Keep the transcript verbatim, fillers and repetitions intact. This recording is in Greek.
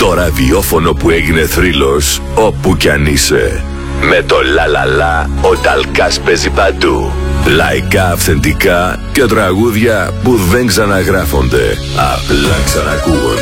Το ραδιόφωνο που έγινε θρύλος όπου κι αν είσαι. Με το λαλαλά ο Ταλκάς παίζει παντού. Λαϊκά αυθεντικά και τραγούδια που δεν ξαναγράφονται. Απλά ξανακούγονται.